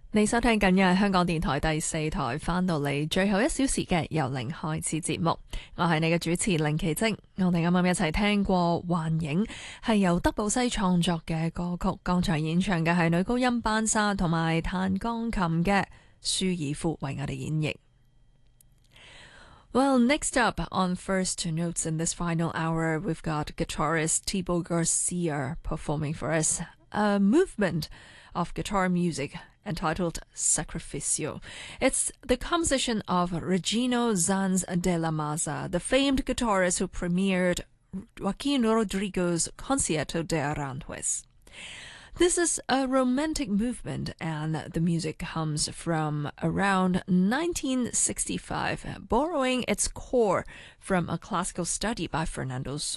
你收聽緊嘅係香港電台第四台，翻到嚟最後一小時嘅由零開始節目，我係你嘅主持凌奇晶。我哋啱啱一齊聽過《幻影》，係由德布西創作嘅歌曲。剛才演唱嘅係女高音班沙同埋彈鋼琴嘅舒爾夫為我哋演繹。Well, next up on First Notes in this final hour, we've got guitarist Thibaut Garcia performing for us a movement of guitar music entitled Sacrificio. It's the composition of Regino Sanz de la Maza, the famed guitarist who premiered Joaquin Rodrigo's Concierto de Aranjuez. This is a romantic movement, and the music comes from around 1965, borrowing its core from a classical study by Fernando